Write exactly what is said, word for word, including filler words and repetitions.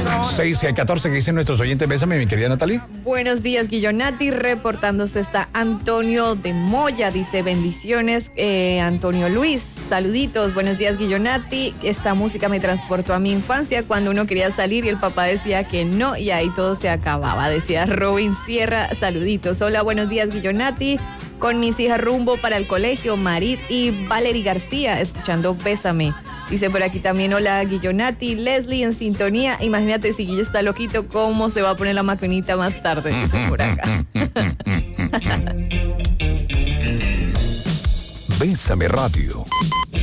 seis catorce, que dicen nuestros oyentes. Bésame, mi querida Natalie. Buenos días, Guillonati. Reportándose está Antonio de Moya. Dice bendiciones, eh, Antonio Luis. Saluditos. Buenos días, Guillonati. Esa música me transportó a mi infancia cuando uno quería salir y el papá decía que no y ahí todo se acababa. Decía Robin Sierra. Saluditos. Hola, buenos días, Guillonati. Con mis hijas rumbo para el colegio, Marit y Valery García, escuchando Bésame. Dice por aquí también, hola Guillonati, Leslie en sintonía. Imagínate si Guillo está loquito, cómo se va a poner la maquinita más tarde, dice por acá. Bésame Radio.